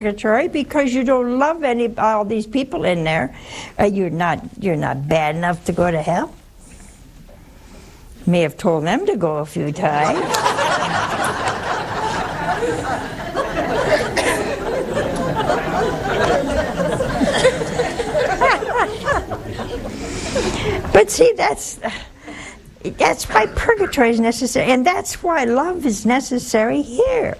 purgatory because you don't love all these people in there. You're not bad enough to go to hell. May have told them to go a few times. But see, that's why purgatory is necessary, and that's why love is necessary here.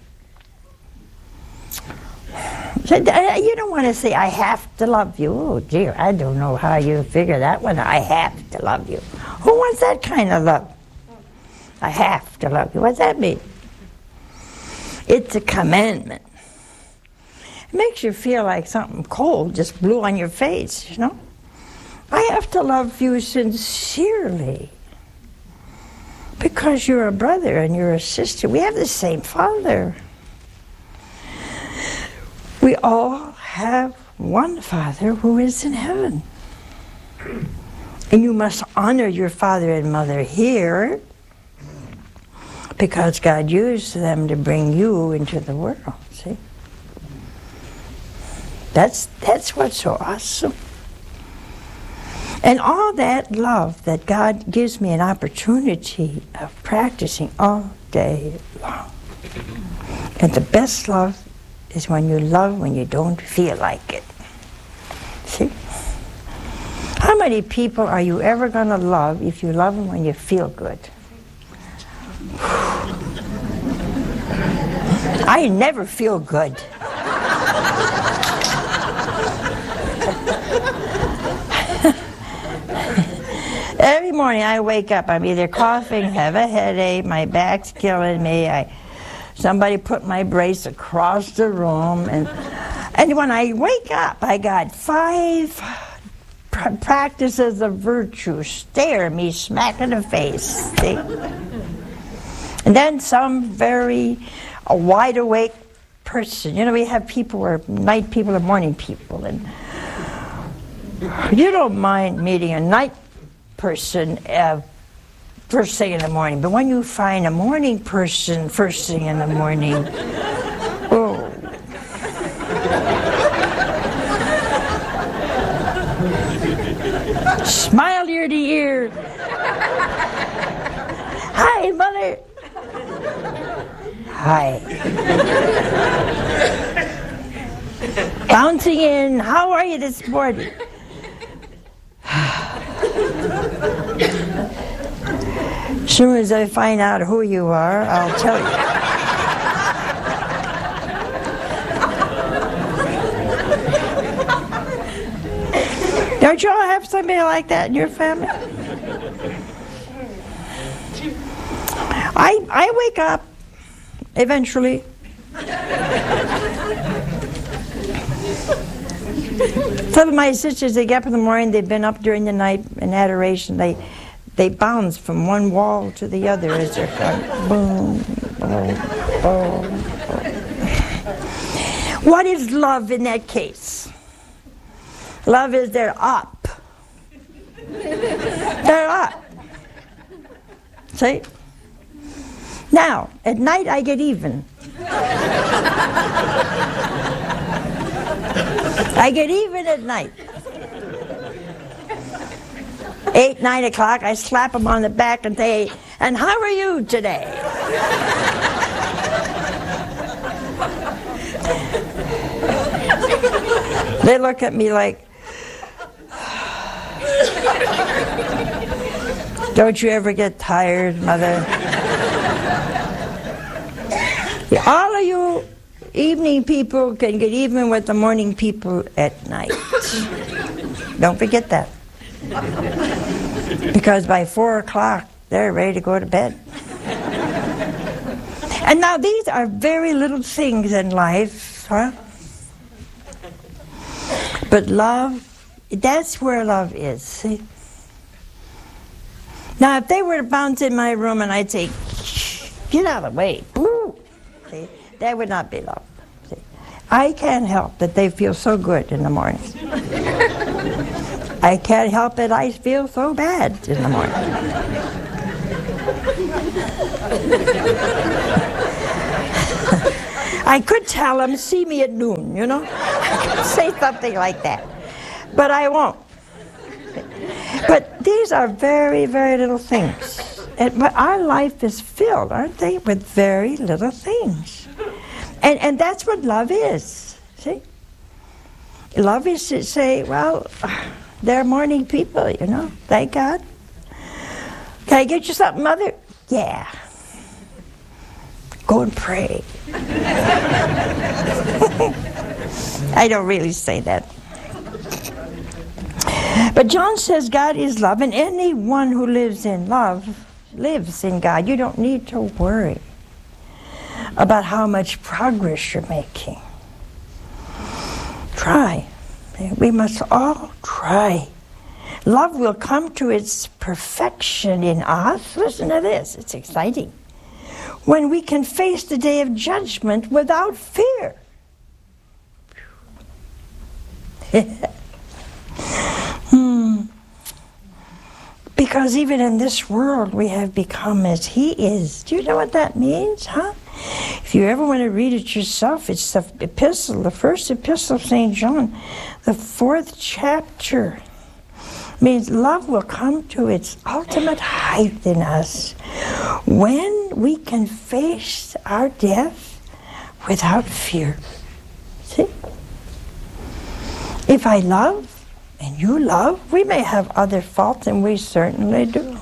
So, you don't want to say, I have to love you. Oh, dear, I don't know how you figure that one. I have to love you. Who wants that kind of love? I have to love you. What's that mean? It's a commandment. It makes you feel like something cold just blew on your face, you know? I have to love you sincerely. Because you're a brother and you're a sister. We have the same Father. We all have one Father who is in heaven. And you must honor your father and mother here because God used them to bring you into the world, see? That's what's so awesome. And all that love that God gives me an opportunity of practicing all day long. And the best love is when you love when you don't feel like it. See? How many people are you ever going to love if you love them when you feel good? I never feel good. Every morning I wake up, I'm either coughing, have a headache, my back's killing me, somebody put my brace across the room, and when I wake up, I got 5 practices of virtue stare me smack in the face, see? And then some very wide awake person. You know, we have people who are night people and morning people, and you don't mind meeting a night person first thing in the morning, but when you find a morning person first thing in the morning, oh. Smile ear to ear. Hi, Mother. Hi. Bouncing in, how are you this morning? As soon as I find out who you are, I'll tell you. Don't you all have somebody like that in your family? I wake up eventually. Some of my sisters, they get up in the morning, they've been up during the night in adoration, they bounce from one wall to the other as they're going, boom, boom, boom, boom. What is love in that case? Love is they're up. They're up. See? Now, at night I get even. I get even at night. 8, 9 o'clock, I slap them on the back and say, and how are you today? They look at me like, don't you ever get tired, Mother? All of you evening people can get even with the morning people at night. Don't forget that. Because by 4 o'clock, they're ready to go to bed. And now these are very little things in life, huh? But love, that's where love is, see? Now, if they were to bounce in my room and I'd say, get out of the way, boo, see? That would not be love. See? I can't help that they feel so good in the morning. I can't help it, I feel so bad in the morning. I could tell him, see me at noon, you know. I could say something like that. But I won't. But these are very, very little things. But our life is filled, aren't they, with very little things. And that's what love is, see? Love is to say, well, they're morning people, you know, thank God. Can I get you something, Mother? Yeah. Go and pray. I don't really say that. But John says God is love, and anyone who lives in love lives in God. You don't need to worry about how much progress you're making. Try. We must all try. Love will come to its perfection in us. Listen to this. It's exciting. When we can face the day of judgment without fear. Because even in this world we have become as He is. Do you know what that means, huh? If you ever want to read it yourself, it's the epistle, the first epistle of St. John, the 4th chapter. Means love will come to its ultimate height in us when we can face our death without fear. See? If I love and you love, we may have other faults, and we certainly do.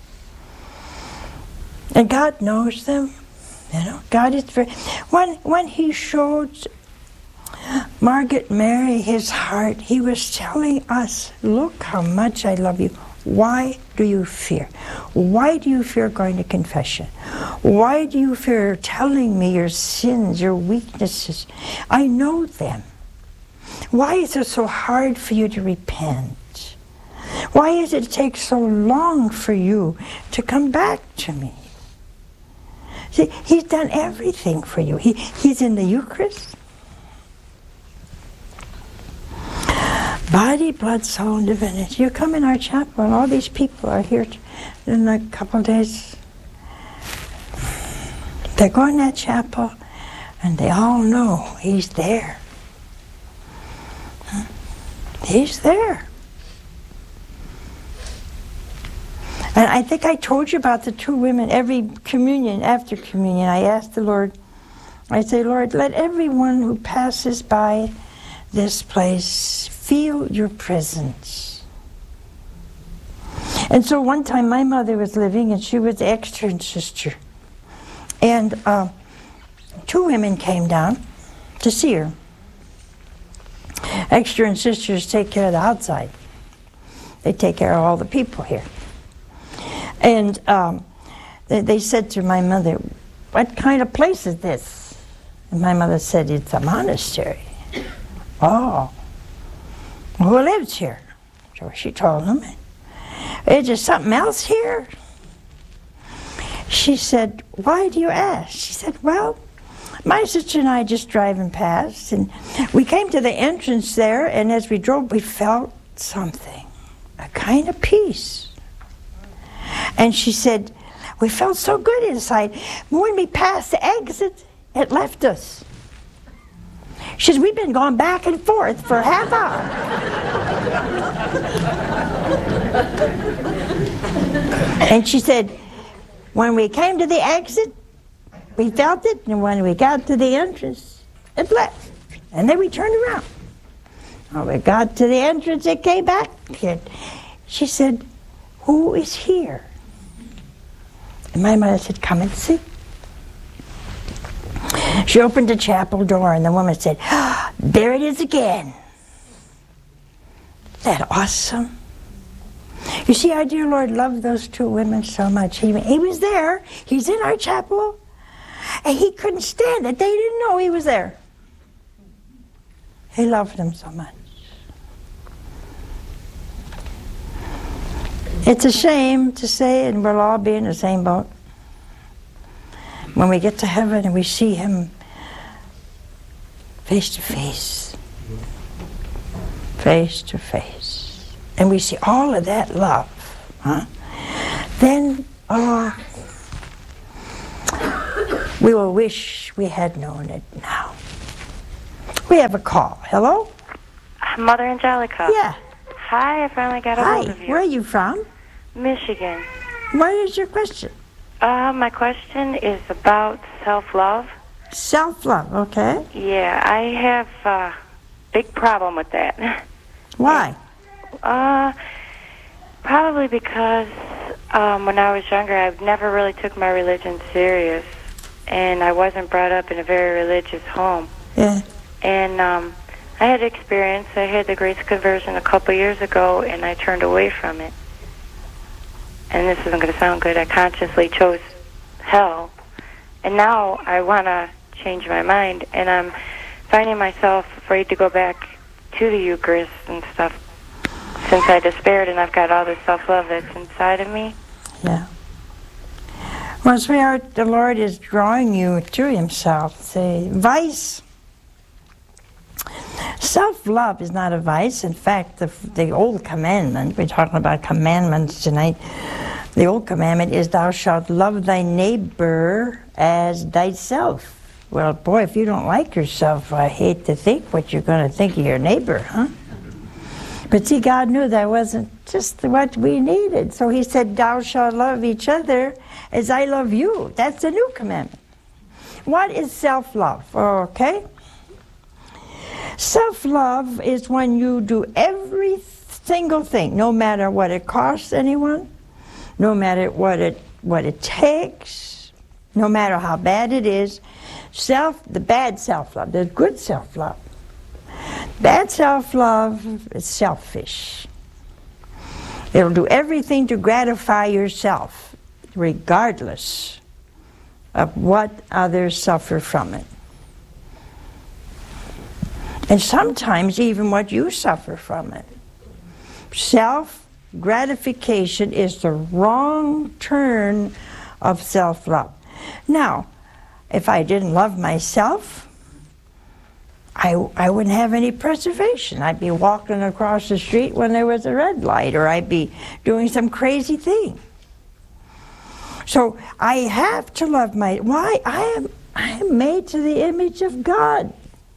And God knows them. You know, God is very... When He showed Margaret Mary His heart, He was telling us, look how much I love you. Why do you fear? Why do you fear going to confession? Why do you fear telling me your sins, your weaknesses? I know them. Why is it so hard for you to repent? Why does it take so long for you to come back to me? See, He's done everything for you. He's in the Eucharist. Body, blood, soul, and divinity. You come in our chapel, and all these people are here in a couple of days. They go in that chapel, and they all know He's there. He's there. And I think I told you about the 2 women. Every communion, after communion, I asked the Lord, I say, Lord, let everyone who passes by this place feel your presence. And so one time my mother was living, and she was the extern sister. And 2 women came down to see her. Extern sisters take care of the outside. They take care of all the people here. And they said to my mother, what kind of place is this? And my mother said, it's a monastery. Oh, who lives here? So she told them, is there something else here? She said, why do you ask? She said, well, my sister and I just driving past, and we came to the entrance there, and as we drove, we felt something, a kind of peace. And she said, we felt so good inside. When we passed the exit, it left us. She says, we've been going back and forth for a half hour. And she said, when we came to the exit, we felt it, and when we got to the entrance, it left. And then we turned around. When we got to the entrance, it came back. She said, who is here? And my mother said, come and see. She opened the chapel door, and the woman said, oh, there it is again. Isn't that awesome? You see, our dear Lord loved those 2 women so much. He was there. He's in our chapel. And He couldn't stand it. They didn't know He was there. He loved them so much. It's a shame to say, and we'll all be in the same boat. When we get to heaven and we see Him face to face. Face to face. And we see all of that love. Huh? Then, We will wish we had known it now. We have a call. Hello? Mother Angelica. Yeah. Hi, I finally got a hold of you. Where are you from? Michigan. What is your question? My question is about self-love. Self-love, okay. Yeah, I have a big problem with that. Why? Probably because when I was younger, I never really took my religion serious, and I wasn't brought up in a very religious home. Yeah. And I had experience. I had the Grace Conversion a couple years ago, and I turned away from it. And this isn't going to sound good. I consciously chose hell, and now I want to change my mind, and I'm finding myself afraid to go back to the Eucharist and stuff since I despaired, and I've got all this self-love that's inside of me. Yeah. Well, sweetheart, the Lord is drawing you to Himself. It's a vice. Self-love is not a vice. In fact, the old commandment, we're talking about commandments tonight, the old commandment is thou shalt love thy neighbor as thyself. Well, boy, if you don't like yourself, I hate to think what you're going to think of your neighbor, huh? But see, God knew that wasn't just what we needed. So He said, thou shalt love each other as I love you. That's the new commandment. What is self-love? Okay? Self-love is when you do every single thing, no matter what it costs anyone, no matter what it takes, no matter how bad it is. The bad self-love, the good self-love. Bad self-love is selfish. It'll do everything to gratify yourself, regardless of what others suffer from it. And sometimes even what you suffer from it. Self-gratification is the wrong turn of self-love. Now, if I didn't love myself, I wouldn't have any preservation. I'd be walking across the street when there was a red light, or I'd be doing some crazy thing. So I have to love why? I am made to the image of God.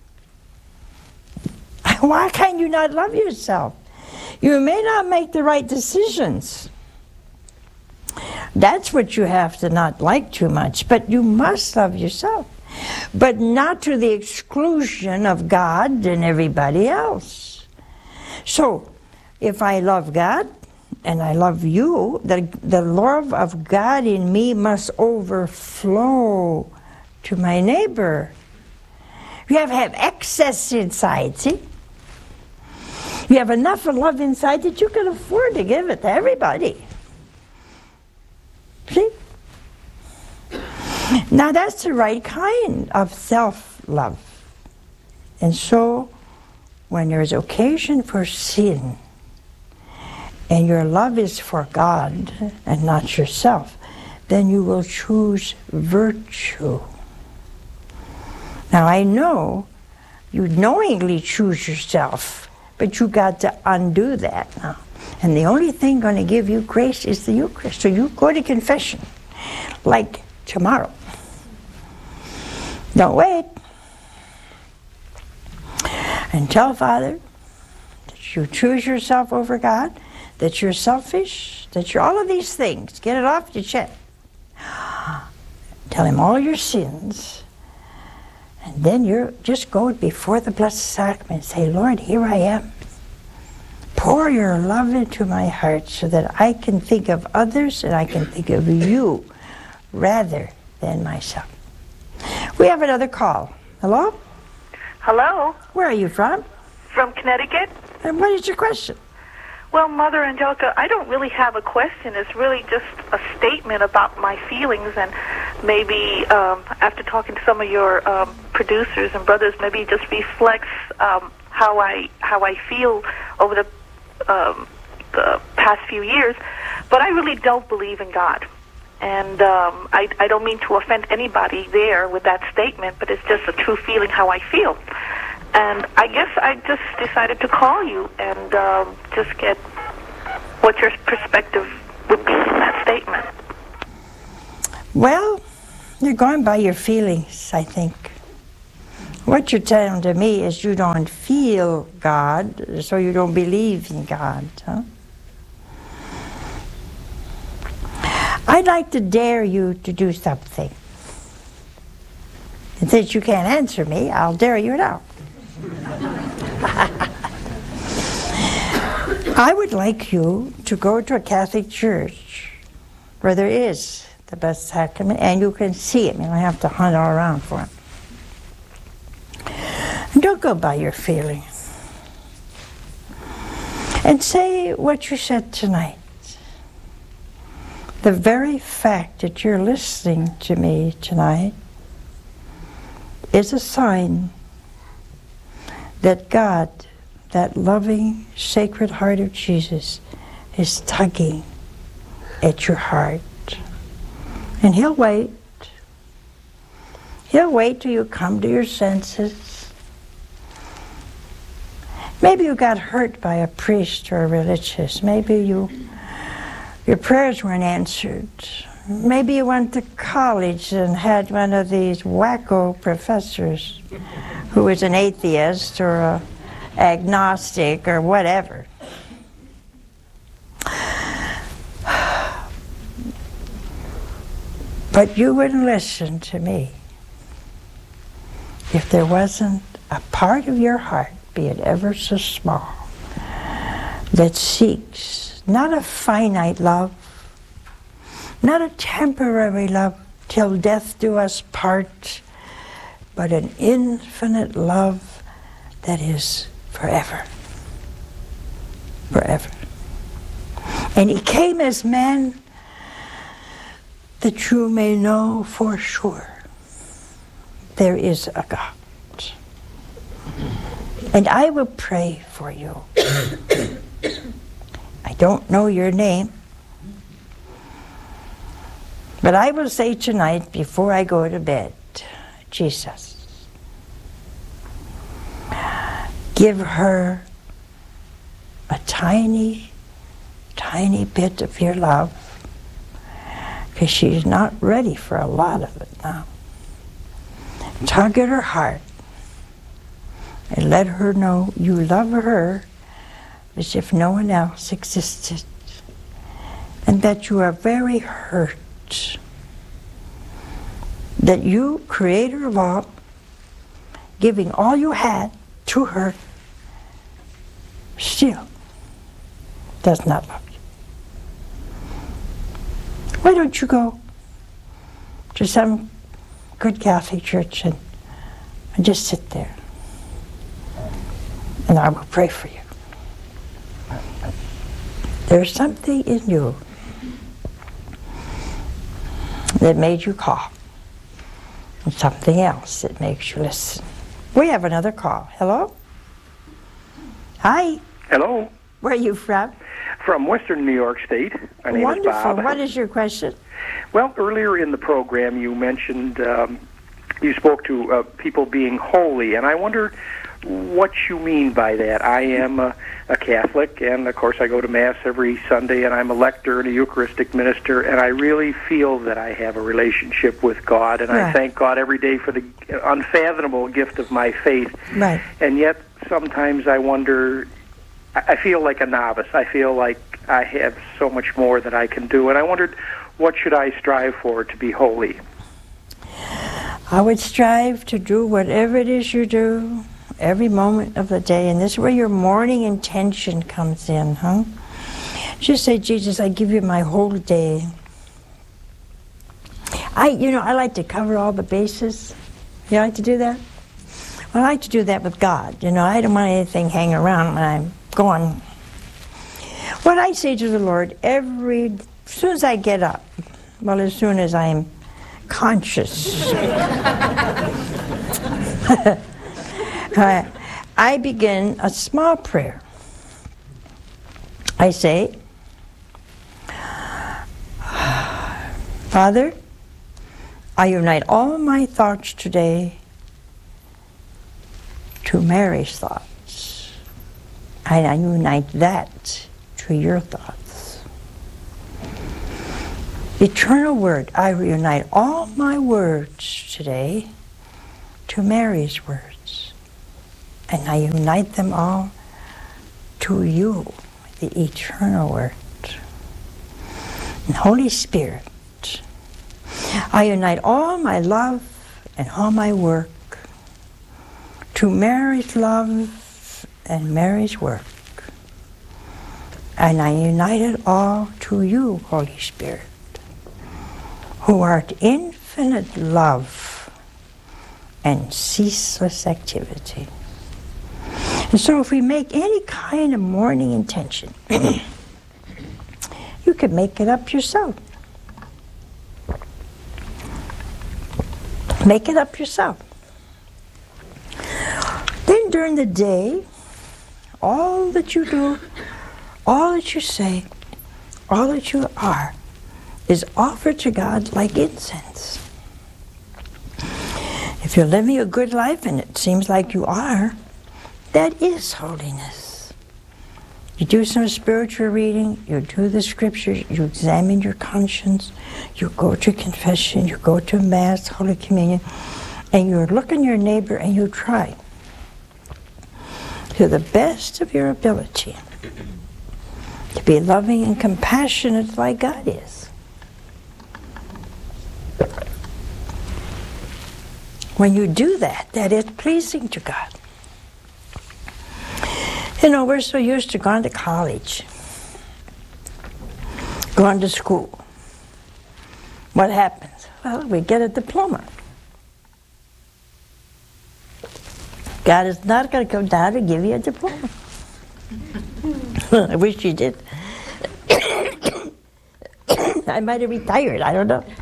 Why can you not love yourself? You may not make the right decisions. That's what you have to not like too much, but you must love yourself. But not to the exclusion of God and everybody else. So, if I love God and I love you, the love of God in me must overflow to my neighbor. You have to have excess inside, see? You have enough of love inside that you can afford to give it to everybody. See? Now that's the right kind of self-love. And so, when there is occasion for sin, and your love is for God and not yourself, then you will choose virtue. Now I know you knowingly choose yourself, but you got to undo that now. And the only thing going to give you grace is the Eucharist. So you go to confession, like tomorrow. Don't wait. And tell Father that you choose yourself over God, that you're selfish, that you're all of these things. Get it off your chest. Tell Him all your sins. And then you're just go before the Blessed Sacrament and say, Lord, here I am. Pour your love into my heart so that I can think of others and I can think of you rather than myself. We have another call. Hello? Hello? Where are you from? From Connecticut. And what is your question? Well, Mother Angelica, I don't really have a question. It's really just a statement about my feelings, and maybe after talking to some of your producers and brothers, maybe it just reflects how I feel over the past few years. But I really don't believe in God. And I don't mean to offend anybody there with that statement, but it's just a true feeling how I feel. And I guess I just decided to call you and just get what your perspective would be in that statement. Well, You're going by your feelings, I think. What you're telling to me is you don't feel God, so you don't believe in God. Huh? I'd like to dare you to do something. And since you can't answer me, I'll dare you now. I would like you to go to a Catholic church where there is the Blessed Sacrament, and you can see it. You don't have to hunt all around for it. And don't go by your feelings. And say what you said tonight. The very fact that you're listening to me tonight is a sign that God, that loving, sacred heart of Jesus, is tugging at your heart. And He'll wait. He'll wait till you come to your senses. Maybe you got hurt by a priest or a religious. Maybe your prayers weren't answered. Maybe you went to college and had one of these wacko professors who was an atheist or a agnostic or whatever. But you wouldn't listen to me if there wasn't a part of your heart, be it ever so small, that seeks not a finite love, not a temporary love till death do us part, but an infinite love that is forever. Forever. And He came as man that you may know for sure there is a God. And I will pray for you. I don't know your name, but I will say tonight before I go to bed, Jesus, give her a tiny, tiny bit of your love, because she's not ready for a lot of it now. Tug at her heart and let her know you love her as if no one else existed, and that you are very hurt that you, creator of all, giving all you had to her, still does not love you. Why don't you go to some good Catholic church and just sit there, and I will pray for you. There's something in you that made you call, and something else that makes you listen. We have another call. Hello? Hi. Hello. Where are you from? From Western New York State. My name Wonderful. is Bob. What is your question? Well, earlier in the program you mentioned, you spoke to people being holy, and I wonder what you mean by that. I am a Catholic, and of course I go to Mass every Sunday, and I'm a lector and a Eucharistic minister, and I really feel that I have a relationship with God, and Right. I thank God every day for the unfathomable gift of my faith. Right. And yet sometimes I wonder, I feel like a novice. I feel like I have so much more that I can do, and I wondered, what should I strive for to be holy? I would strive to do whatever it is you do every moment of the day, and this is where your morning intention comes in, huh? Just say, Jesus, I give you my whole day. I like to cover all the bases. You like to do that? Well, I like to do that with God. I don't want anything hanging around when I'm going. What I say to the Lord as soon as I get up, well, as soon as I'm conscious, I begin a small prayer. I say, Father, I unite all my thoughts today to Mary's thoughts, and I unite that to your thoughts. Eternal Word, I reunite all my words today to Mary's words. And I unite them all to you, the Eternal Word. And Holy Spirit, I unite all my love and all my work to Mary's love and Mary's work. And I unite it all to you, Holy Spirit, who art infinite love and ceaseless activity. And so if we make any kind of morning intention, you can make it up yourself. Make it up yourself. Then during the day, all that you do, all that you say, all that you are, is offered to God like incense. If you're living a good life, and it seems like you are, that is holiness. You do some spiritual reading, you do the scriptures, you examine your conscience, you go to confession, you go to Mass, Holy Communion, and you look in your neighbor and you try to the best of your ability to be loving and compassionate like God is. When you do that, that is pleasing to God. You know, we're so used to going to college, going to school. What happens? Well, we get a diploma. God is not going to come down and give you a diploma. I wish He did. I might have retired, I don't know.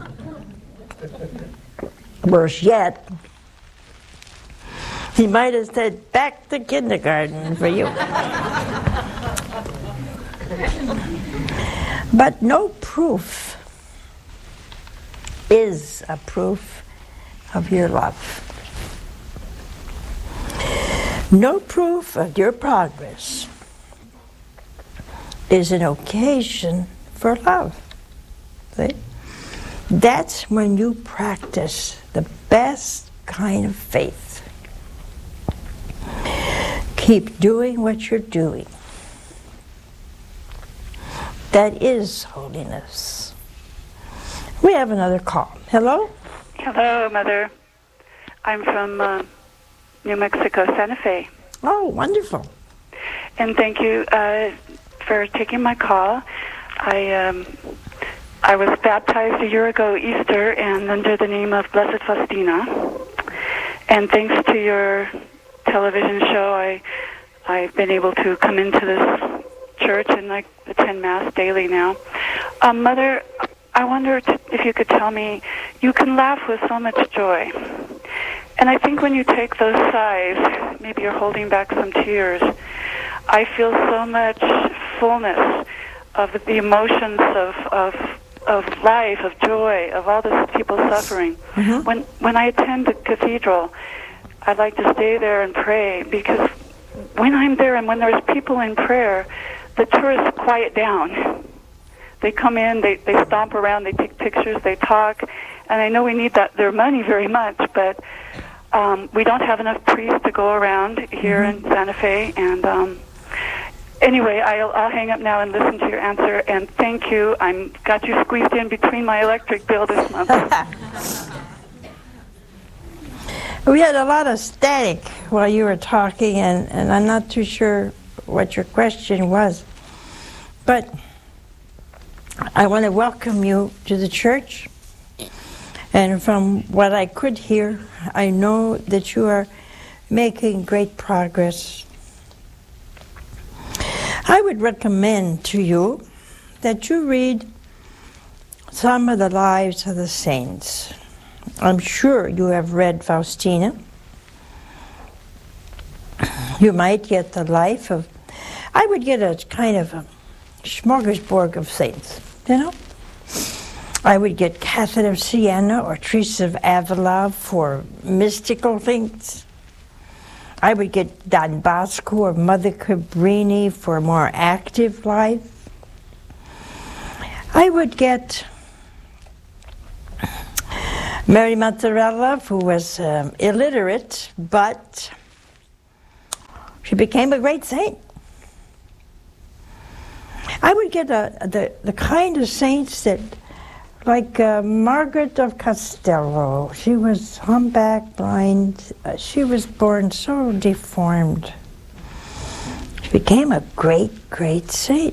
Worse yet, He might have said, back to kindergarten for you. But no proof is a proof of your love. No proof of your progress is an occasion for love. See? That's when you practice the best kind of faith. Keep doing what you're doing. That is holiness. We have another call. Hello? Hello, Mother. I'm from New Mexico, Santa Fe. Oh, wonderful. And thank you for taking my call. I was baptized a year ago, Easter, and under the name of Blessed Faustina. And thanks to your television show, I've been able to come into this church and I attend Mass daily now. Mother, I wonder if you could tell me, you can laugh with so much joy. And I think when you take those sighs, maybe you're holding back some tears, I feel so much fullness of the emotions of life, of joy, of all the people suffering. Mm-hmm. When I attend the cathedral, I like to stay there and pray, because when I'm there and when there's people in prayer, the tourists quiet down. They come in, they stomp around, they take pictures, they talk, and I know we need their money very much, but we don't have enough priests to go around here in Santa Fe, and anyway, I'll hang up now and listen to your answer, and thank you. I'm got you squeezed in between my electric bill this month. We had a lot of static while you were talking, and I'm not too sure what your question was, but I want to welcome you to the church. And from what I could hear, I know that you are making great progress. I would recommend to you that you read some of the lives of the saints. I'm sure you have read Faustina. You might get the life of, I would get a kind of a smorgasbord of saints, you know? I would get Catherine of Siena or Teresa of Avila for mystical things. I would get Don Bosco or Mother Cabrini for a more active life. I would get Mary Mozzarella, who was illiterate, but she became a great saint. I would get the kind of saints that, like Margaret of Castello, she was humpback, blind. She was born so deformed. She became a great, great saint.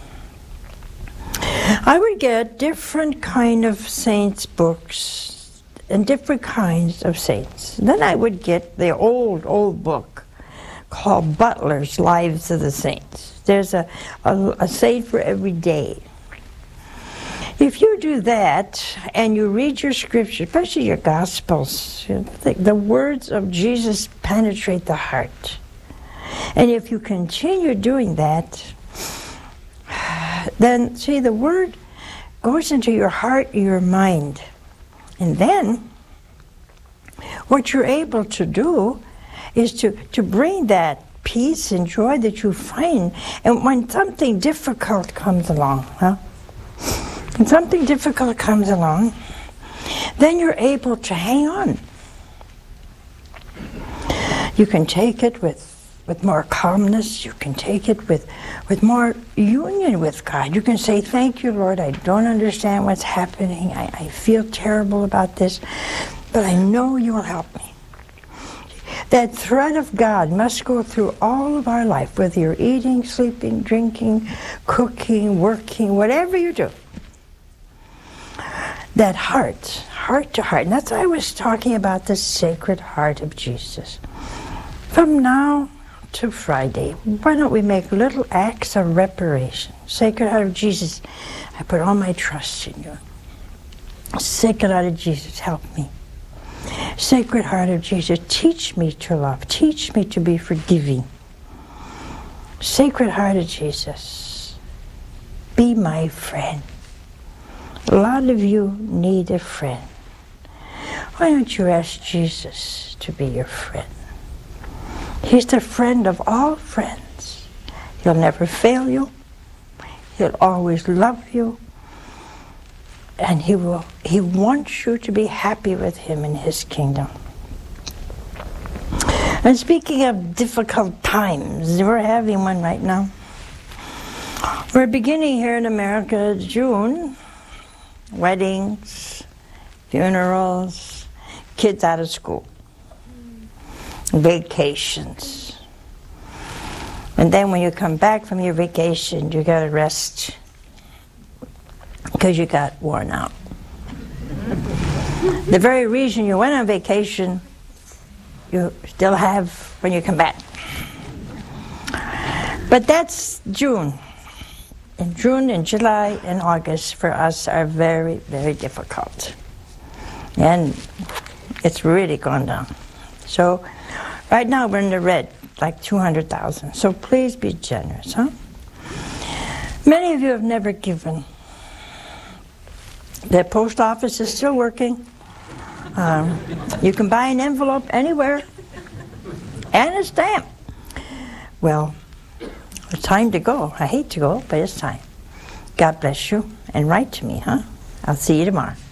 I would get different kind of saints' books and different kinds of saints. Then I would get the old book called Butler's Lives of the Saints. There's a saint for every day. If you do that and you read your scripture, especially your Gospels, the words of Jesus penetrate the heart. And if you continue doing that, then, see, the Word goes into your heart, your mind. And then, what you're able to do is to bring that peace and joy that you find. And when something difficult comes along, when something difficult comes along, then you're able to hang on. You can take it with more calmness. You can take it with more union with God. You can say, thank you, Lord, I don't understand what's happening. I feel terrible about this, but I know you will help me. That thread of God must go through all of our life, whether you're eating, sleeping, drinking, cooking, working, whatever you do. That heart to heart. And that's why I was talking about the Sacred Heart of Jesus. From now to Friday, why don't we make little acts of reparation? Sacred Heart of Jesus, I put all my trust in you. Sacred Heart of Jesus, help me. Sacred Heart of Jesus, teach me to love. Teach me to be forgiving. Sacred Heart of Jesus, be my friend. A lot of you need a friend. Why don't you ask Jesus to be your friend? He's the friend of all friends. He'll never fail you. He'll always love you. And he wants you to be happy with him in his kingdom. And speaking of difficult times, we're having one right now. We're beginning here in America, June. Weddings, funerals, kids out of school, vacations. And then when you come back from your vacation, you got to rest because you got worn out. The very reason you went on vacation, you still have when you come back. But that's June. And June and July and August for us are very, very difficult. And it's really gone down. So right now we're in the red, like 200,000. So please be generous, huh? Many of you have never given. The post office is still working. You can buy an envelope anywhere and a stamp. Well, it's time to go. I hate to go, but it's time. God bless you, and write to me, huh? I'll see you tomorrow.